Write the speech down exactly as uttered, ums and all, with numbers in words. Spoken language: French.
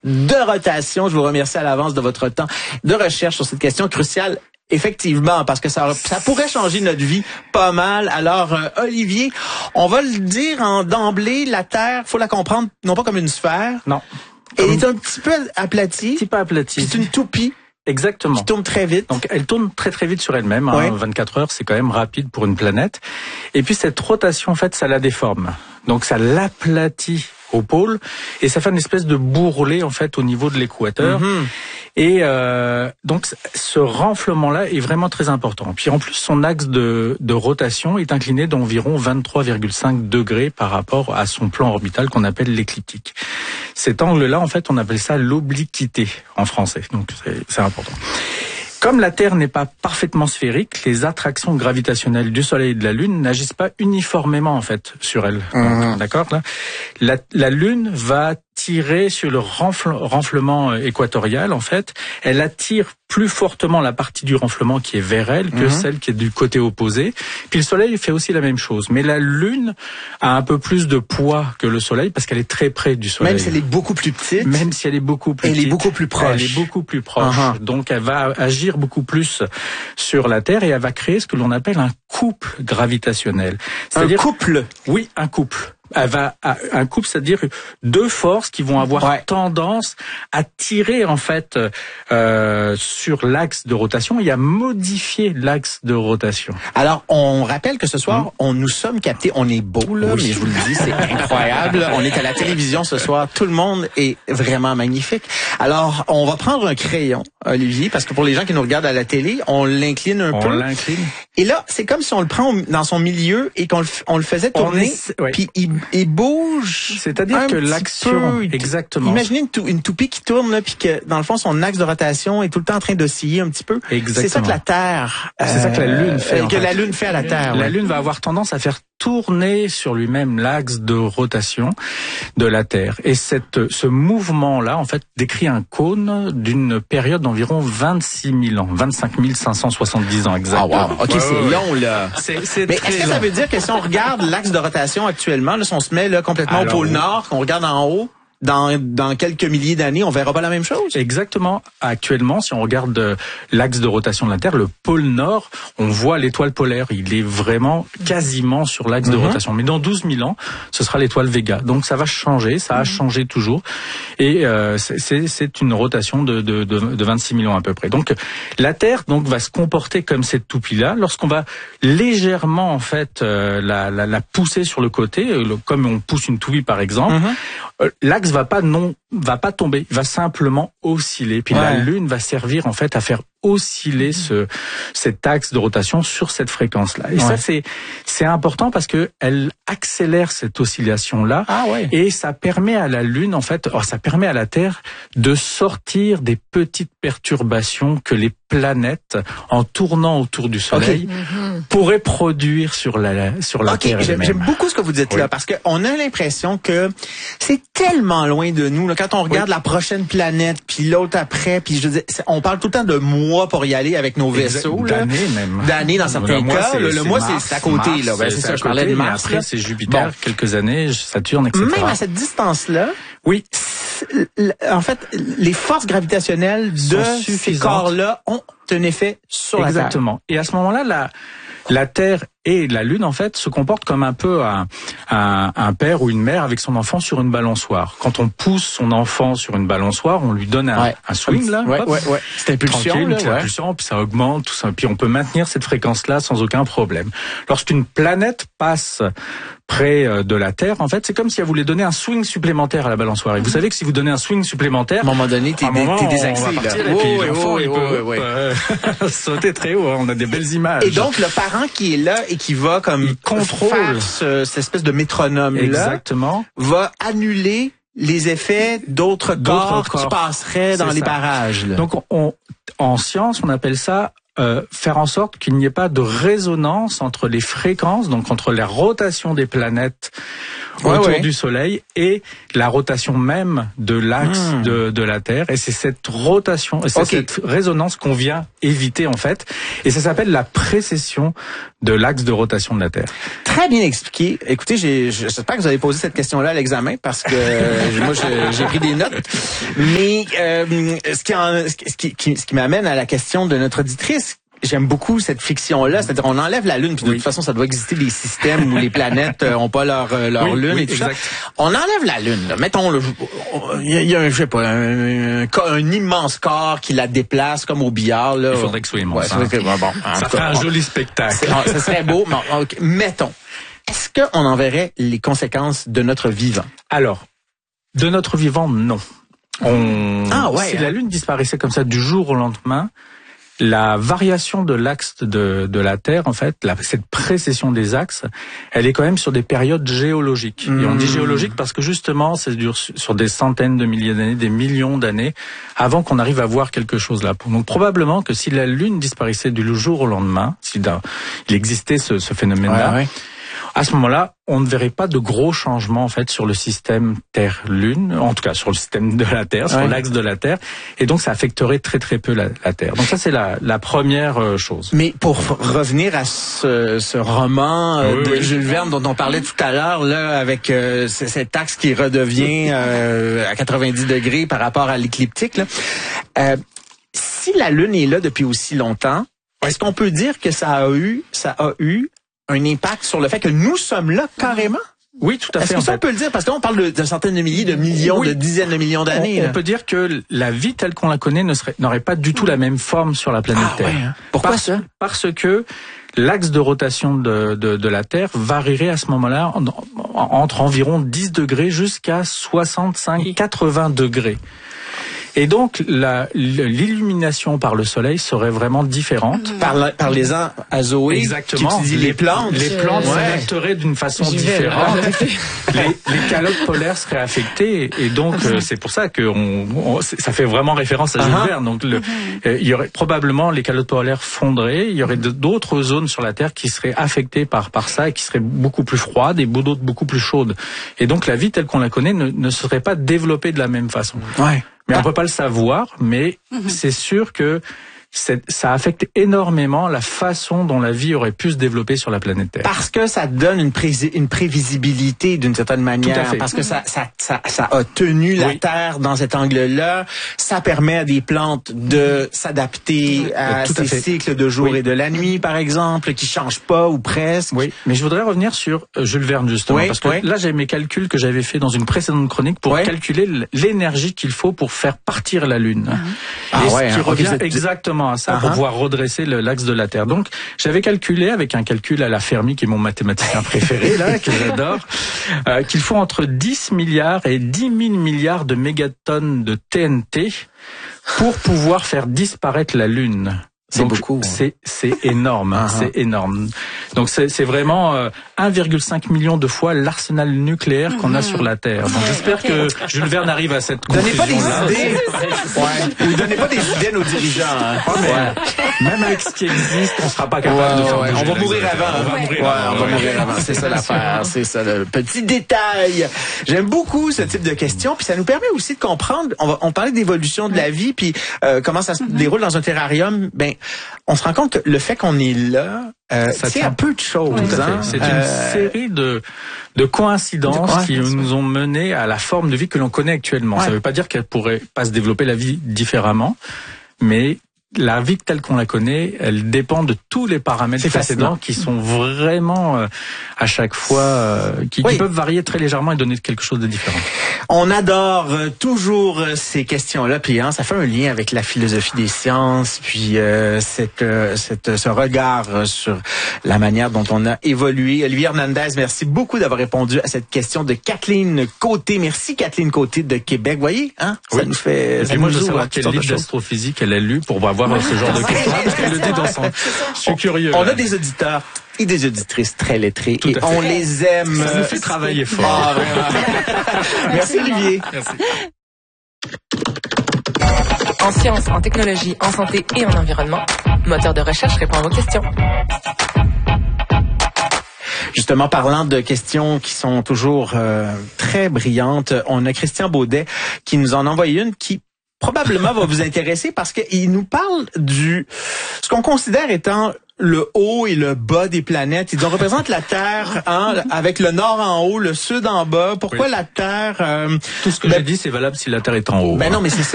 de rotation. Je vous remercie à l'avance de votre temps de recherche sur cette question cruciale. Effectivement, parce que ça, ça pourrait changer notre vie pas mal. Alors, euh, Olivier, on va le dire en d'emblée, la Terre, faut la comprendre non pas comme une sphère. Non. Elle Comme... est un petit peu aplatie. Un petit peu aplatie. C'est une toupie. Exactement. Qui tourne très vite. Donc, elle tourne très très vite sur elle-même. Hein. Ouais. vingt-quatre heures, c'est quand même rapide pour une planète. Et puis, cette rotation, en fait, ça la déforme. Donc, ça l'aplatit au pôle et ça fait une espèce de bourrelet, en fait, au niveau de l'équateur. Mm-hmm. Et euh, donc, ce renflement-là est vraiment très important. Puis, en plus, son axe de, de rotation est incliné d'environ vingt-trois virgule cinq degrés par rapport à son plan orbital qu'on appelle l'écliptique. Cet angle-là, en fait, on appelle ça l'obliquité en français. Donc, c'est, c'est important. Comme la Terre n'est pas parfaitement sphérique, les attractions gravitationnelles du Soleil et de la Lune n'agissent pas uniformément, en fait, sur elle. Mmh. D'accord, là. La, la Lune va tirer sur le renfle, renflement équatorial, en fait. Elle attire plus fortement la partie du renflement qui est vers elle que mmh. celle qui est du côté opposé. Puis le Soleil fait aussi la même chose. Mais la Lune a un peu plus de poids que le Soleil parce qu'elle est très près du Soleil. Même si elle est beaucoup plus petite. Même si elle est beaucoup plus elle petite. Elle est beaucoup plus proche. Elle est beaucoup plus proche. Uh-huh. Donc elle va agir beaucoup plus sur la Terre et elle va créer ce que l'on appelle un couple gravitationnel. C'est-à-dire, un couple? Oui, un couple. Elle va un couple, c'est-à-dire deux forces qui vont avoir ouais. tendance à tirer en fait euh, sur l'axe de rotation et à modifier l'axe de rotation. Alors, on rappelle que ce soir, mmh. on nous sommes captés. On est beau là, oui. mais je vous le dis, c'est incroyable. On est à la télévision ce soir. Tout le monde est vraiment magnifique. Alors, on va prendre un crayon, Olivier, parce que pour les gens qui nous regardent à la télé, on l'incline un on peu. On l'incline. Et là, c'est comme si on le prend dans son milieu et qu'on le, on le faisait tourner, est, ouais. puis il il bouge. C'est-à-dire que l'action, peu. Exactement. Imaginez une, tou- une toupie qui tourne là, puis que dans le fond son axe de rotation est tout le temps en train d'osciller un petit peu. Exactement. C'est ça que la Terre, c'est euh, ça que la Lune fait. Euh, que fait. la Lune fait à la Terre. La ouais. Lune va avoir tendance à faire tourner sur lui-même l'axe de rotation de la Terre. Et cette, ce mouvement-là, en fait, décrit un cône d'une période d'environ vingt-six mille ans, vingt-cinq mille cinq cent soixante-dix ans exactement. Ah wow. Ok, ouais, c'est ouais. long là. C'est, c'est Mais très est-ce que long. ça veut dire que si on regarde l'axe de rotation actuellement, là, si on se met là complètement Alors, au pôle Nord, qu'on regarde en haut, dans, dans quelques milliers d'années, on verra pas la même chose? Exactement. Actuellement, si on regarde euh, l'axe de rotation de la Terre, le pôle Nord, on voit l'étoile polaire. Il est vraiment quasiment sur l'axe mm-hmm. de rotation. Mais dans douze mille ans, ce sera l'étoile Vega. Donc ça va changer, ça a mm-hmm. changé toujours. Et euh, c'est, c'est une rotation de, de, de, de vingt-six mille ans à peu près. Donc la Terre donc va se comporter comme cette toupie-là. Lorsqu'on va légèrement en fait euh, la, la, la pousser sur le côté, le, comme on pousse une toupie par exemple, mm-hmm. euh, l'axe va pas non va pas tomber, il va simplement osciller. Puis ouais. la Lune va servir en fait à faire osciller ce cet axe de rotation sur cette fréquence-là. Et ouais. ça c'est c'est important parce que elle accélère cette oscillation-là ah ouais. et ça permet à la Lune en fait, oh, ça permet à la Terre de sortir des petites perturbations que les planètes en tournant autour du Soleil okay. mm-hmm. pourraient produire sur la sur la okay. Terre elle-même. J'aime beaucoup ce que vous dites oui. là parce que on a l'impression que c'est tellement loin de nous là, quand on regarde oui. la prochaine planète puis l'autre après puis je veux dire, on parle tout le temps de mois pour y aller avec nos vaisseaux exact. D'années même d'années dans certains le cas mois, le, le mois Mars, c'est à côté Mars, là ben, c'est, c'est ça je parlais de Mars après là. C'est Jupiter bon. Quelques années Saturne et cetera même à cette distance là oui en fait les forces gravitationnelles de ces corps là ont un effet sur exactement. la Terre Exactement et à ce moment-là la la Terre et la Lune, en fait, se comportent comme un peu un, un, un père ou une mère avec son enfant sur une balançoire. Quand on pousse son enfant sur une balançoire, on lui donne un, ouais. un swing, là. Ouais, ouais, ouais. C'est impulsion, tranquille, là, c'est ouais. impulsion, puis ça augmente, tout ça. Puis on peut maintenir cette fréquence-là sans aucun problème. Lorsqu'une planète passe près de la Terre, en fait, c'est comme si elle voulait donner un swing supplémentaire à la balançoire. Et vous savez que si vous donnez un swing supplémentaire, à un moment donné, t'es, dé, t'es désaxé, on va partir, là. Et puis oh, l'enfant, oh, il oh, peut oh, euh, sauter très haut. On a des belles images. Et donc, le parent qui est là et qui va comme il contrôle faire ce, cette espèce de métronome-là, exactement, va annuler les effets d'autres, d'autres corps, corps qui passeraient dans c'est les ça. barrages. Là. Donc, on, en science, on appelle ça euh, faire en sorte qu'il n'y ait pas de résonance entre les fréquences, donc entre la rotation des planètes ouais, autour ouais. du Soleil et la rotation même de l'axe mmh. de, de la Terre. Et c'est cette rotation, c'est okay. cette résonance qu'on vient éviter en fait. Et ça s'appelle la précession de l'axe de rotation de la Terre. Très bien expliqué. Écoutez, j'ai, j'espère que vous avez posé cette question-là à l'examen parce que euh, moi j'ai, j'ai pris des notes. Mais euh, ce qui, en, ce qui, qui, ce qui m'amène à la question de notre auditrice. J'aime beaucoup cette fiction-là, c'est-à-dire on enlève la Lune, puis de oui. toute façon, ça doit exister des systèmes où les planètes ont pas leur leur oui, Lune oui, et tout exact. ça. On enlève la Lune, là. Mettons, il y, y a un, je sais pas, un, un, un immense corps qui la déplace comme au billard. Là. Il faudrait que ce soit immense. Ouais, hein. bon, bon, ça ferait un joli spectacle. Ça serait beau, mais okay. mettons. Est-ce qu'on en verrait les conséquences de notre vivant? Alors, de notre vivant, non. On... Ah ouais. Si hein. la Lune disparaissait comme ça du jour au lendemain, la variation de l'axe de, de la Terre, en fait, la, cette précession des axes, elle est quand même sur des périodes géologiques. Mmh. Et on dit géologique parce que justement, ça dure sur des centaines de milliers d'années, des millions d'années, avant qu'on arrive à voir quelque chose là. Donc probablement que si la Lune disparaissait du jour au lendemain, si il existait ce, ce phénomène-là, ouais, ouais. à ce moment-là, on ne verrait pas de gros changements en fait sur le système Terre-Lune, en tout cas sur le système de la Terre, sur ouais. l'axe de la Terre, et donc ça affecterait très très peu la, la Terre. Donc ça c'est la, la première chose. Mais pour revenir à ce, ce roman euh, oui, de oui. Jules Verne dont on parlait tout à l'heure, là, avec euh, cet axe qui redevient euh, à quatre-vingt-dix degrés par rapport à l'écliptique, là, euh, si la Lune est là depuis aussi longtemps, est-ce qu'on peut dire que ça a eu, ça a eu un impact sur le fait que nous sommes là carrément? Oui, tout à fait. Est-ce que ça, on peut le dire? Parce qu'on parle de centaines de milliers, de millions, oui. de dizaines de millions d'années. On, on peut dire que la vie telle qu'on la connaît ne serait, n'aurait pas du tout la même forme sur la planète ah, Terre. Ouais, hein. Pourquoi parce, ça? Parce que l'axe de rotation de, de, de la Terre varierait à ce moment-là en, en, entre environ dix degrés jusqu'à soixante-cinq à quatre-vingts degrés. Et donc, la, l'illumination par le soleil serait vraiment différente. Par, la, par les azoés. Exactement. Qui les, les plantes. Les plantes ouais. s'adapteraient d'une façon J'y différente. les, les calottes polaires seraient affectées. Et donc, uh-huh. euh, c'est pour ça que on, on, ça fait vraiment référence à Jules uh-huh. Verne. Donc, le, uh-huh. euh, il y aurait probablement les calottes polaires fondraient. Il y aurait d'autres zones sur la Terre qui seraient affectées par, par ça et qui seraient beaucoup plus froides et d'autres beaucoup plus chaudes. Et donc, la vie telle qu'on la connaît ne, ne serait pas développée de la même façon. Ouais. Mais on peut pas le savoir, mais mmh. c'est sûr que ça affecte énormément la façon dont la vie aurait pu se développer sur la planète Terre. Parce que ça donne une, pré- une prévisibilité d'une certaine manière. Tout à fait. Parce que ça, ça, ça, ça a tenu la oui. Terre dans cet angle-là. Ça permet à des plantes de s'adapter à Tout ces à cycles de jour oui. et de la nuit, par exemple, qui changent pas ou presque. Oui, mais je voudrais revenir sur Jules Verne justement, oui, parce que oui. là j'ai mes calculs que j'avais fait dans une précédente chronique pour oui. calculer l'énergie qu'il faut pour faire partir la Lune. Ah, et ah ce ouais, qui hein, revient okay, exactement à ça uh-huh. pour pouvoir redresser le, l'axe de la Terre. Donc, j'avais calculé avec un calcul à la Fermi, qui est mon mathématicien préféré, là, que j'adore, euh, qu'il faut entre dix milliards et dix mille milliards de mégatonnes de T N T pour pouvoir faire disparaître la Lune. C'est Donc, beaucoup. C'est, c'est énorme, uh-huh. c'est énorme. Donc, c'est, c'est vraiment euh, un virgule cinq million de fois l'arsenal nucléaire qu'on uh-huh. a sur la Terre. Donc, j'espère okay. que Jules Verne arrive à cette conclusion. Donnez pas des idées. ouais. Ou donnez pas des idées à nos dirigeants. Hein. Ouais. Ouais. Même avec ce qui existe, on sera pas capable ouais, de faire. Ouais, on va mourir avant. On va mourir ouais, avant. On va mourir avant. C'est ça l'affaire. C'est ça le petit détail. J'aime beaucoup ce type de questions. Puis ça nous permet aussi de comprendre. On, va, on parlait d'évolution de la vie, puis euh, comment ça se mm-hmm. déroule dans un terrarium. Ben, on se rend compte que le fait qu'on est là, euh, c'est un peu de choses. Oui, hein? C'est euh... une série de, de coïncidences qui nous ont mené à la forme de vie que l'on connaît actuellement. Ouais. Ça ne veut pas dire qu'elle pourrait pas se développer la vie différemment, mais la vie telle qu'on la connaît, elle dépend de tous les paramètres précédents qui sont vraiment euh, à chaque fois euh, qui, oui. qui peuvent varier très légèrement et donner quelque chose de différent. On adore euh, toujours euh, ces questions-là, puis hein, ça fait un lien avec la philosophie des sciences, puis euh, cette, euh, cette, ce regard euh, sur la manière dont on a évolué. Olivier Hernandez, merci beaucoup d'avoir répondu à cette question de Kathleen Côté. Merci Kathleen Côté de Québec. Vous voyez, hein, ça oui. nous fait. Et puis moi, je veux savoir quel livre d'astrophysique elle a lu pour avoir ouais. ce genre de questions, parce qu'elle le dit dans son. Je suis curieux. On a des auditeurs et des auditrices très lettrés et on les aime. Ça nous fait travailler fort. Ah, vraiment. Merci Olivier. Merci. En sciences, en technologie, en santé et en environnement, moteur de recherche répond à vos questions. Justement, parlant de questions qui sont toujours euh, très brillantes, on a Christian Baudet qui nous en a envoyé une qui probablement va vous intéresser parce qu'il nous parle du ce qu'on considère étant le haut et le bas des planètes. Ils représentent la Terre hein, avec le nord en haut, le sud en bas. Pourquoi oui. la Terre... Euh, Tout ce que ben, j'ai dit, c'est valable si la Terre est en haut. Ben non, mais c'est ça.